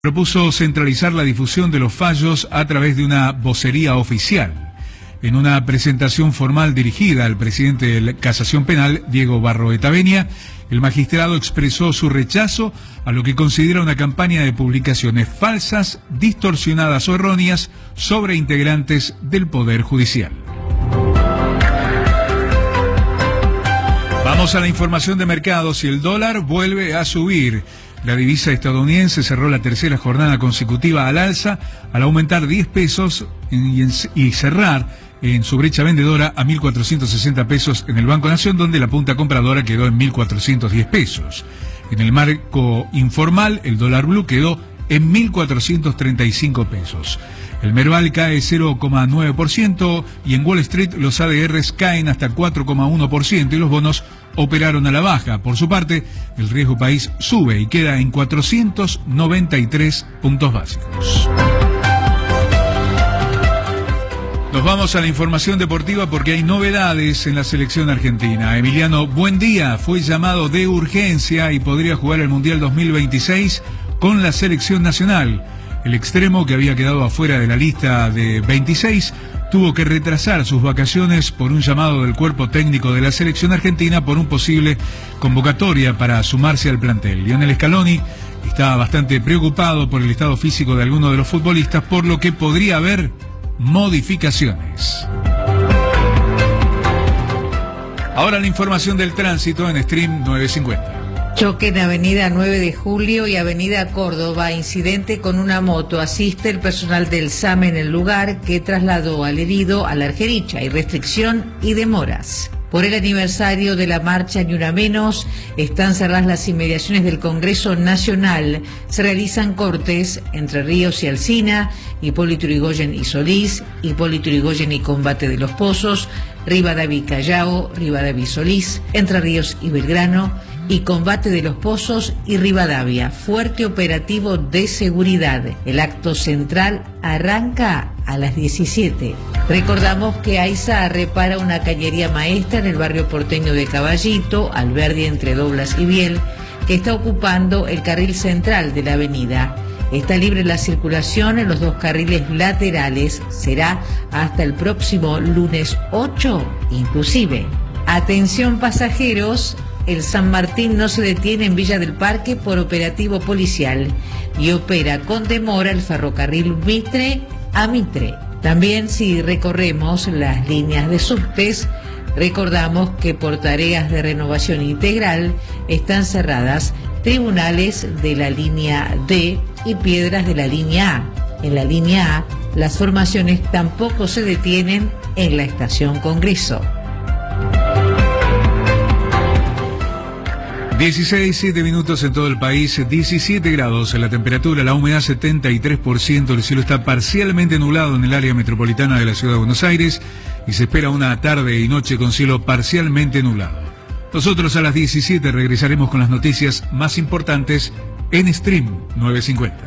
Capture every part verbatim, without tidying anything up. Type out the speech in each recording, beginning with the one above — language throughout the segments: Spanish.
Propuso centralizar la difusión de los fallos a través de una vocería oficial. En una presentación formal dirigida al presidente de la Casación Penal, Diego Barroeta Benia, el magistrado expresó su rechazo a lo que considera una campaña de publicaciones falsas, distorsionadas o erróneas sobre integrantes del Poder Judicial. Vamos a la información de mercados y el dólar vuelve a subir. La divisa estadounidense cerró la tercera jornada consecutiva al alza al aumentar diez pesos y, en, y cerrar en su brecha vendedora a mil cuatrocientos sesenta pesos en el Banco Nación, donde la punta compradora quedó en mil cuatrocientos diez pesos. En el marco informal, el dólar blue quedó en mil cuatrocientos treinta y cinco pesos. El Merval cae cero coma nueve por ciento y en Wall Street los A D Rs caen hasta cuatro coma uno por ciento y los bonos operaron a la baja. Por su parte, el riesgo país sube y queda en cuatrocientos noventa y tres puntos básicos. Nos vamos a la información deportiva porque hay novedades en la selección argentina. Emiliano Buendía fue llamado de urgencia y podría jugar el Mundial dos mil veintiséis con la selección nacional. El extremo, que había quedado afuera de la lista de veintiséis, tuvo que retrasar sus vacaciones por un llamado del cuerpo técnico de la selección argentina por un posible convocatoria para sumarse al plantel. Lionel Scaloni está bastante preocupado por el estado físico de algunos de los futbolistas, por lo que podría haber modificaciones. Ahora la información del tránsito en Stream novecientos cincuenta. Choque en Avenida nueve de Julio y Avenida Córdoba, incidente con una moto. Asiste el personal del S A M en el lugar, que trasladó al herido a la Argericha. Hay restricción y demoras. Por el aniversario de la marcha Ni Una Menos, están cerradas las inmediaciones del Congreso Nacional. Se realizan cortes Entre Ríos y Alsina, Hipólito Yrigoyen y Solís, Hipólito Yrigoyen y Combate de los Pozos, Rivadavia y Callao, Rivadavia y Solís, Entre Ríos y Belgrano, y Combate de los Pozos y Rivadavia. Fuerte operativo de seguridad. El acto central arranca a las diecisiete. Recordamos que AISA repara una cañería maestra en el barrio porteño de Caballito, Alberdi entre Doblas y Biel, que está ocupando el carril central de la avenida. Está libre la circulación en los dos carriles laterales. Será hasta el próximo lunes ocho, inclusive. Atención pasajeros. El San Martín no se detiene en Villa del Parque por operativo policial y opera con demora el ferrocarril Mitre a Mitre. También, si recorremos las líneas de subtes, recordamos que por tareas de renovación integral están cerradas tribunales de la línea D y piedras de la línea A. En la línea A, las formaciones tampoco se detienen en la estación Congreso. dieciséis, siete minutos en todo el país, diecisiete grados en la temperatura, la humedad setenta y tres por ciento, el cielo está parcialmente nublado en el área metropolitana de la ciudad de Buenos Aires y se espera una tarde y noche con cielo parcialmente nublado. Nosotros a las diecisiete regresaremos con las noticias más importantes en Stream novecientos cincuenta.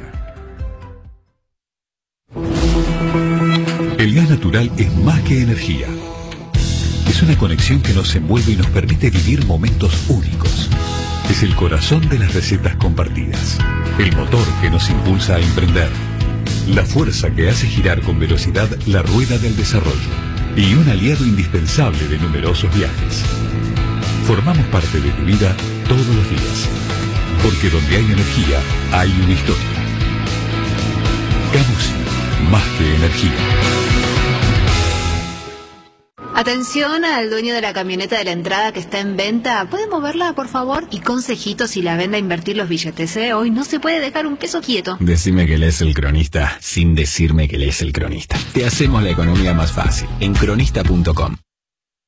El gas natural es más que energía. Es una conexión que nos envuelve y nos permite vivir momentos únicos. Es el corazón de las recetas compartidas, el motor que nos impulsa a emprender, la fuerza que hace girar con velocidad la rueda del desarrollo y un aliado indispensable de numerosos viajes. Formamos parte de tu vida todos los días, porque donde hay energía hay una historia. Camusi, más que energía. Atención al dueño de la camioneta de la entrada que está en venta. ¿Puede moverla, por favor? Y consejitos si la vende a invertir los billetes, ¿eh? Hoy no se puede dejar un peso quieto. Decime que lees El Cronista sin decirme que lees El Cronista. Te hacemos la economía más fácil en cronista punto com.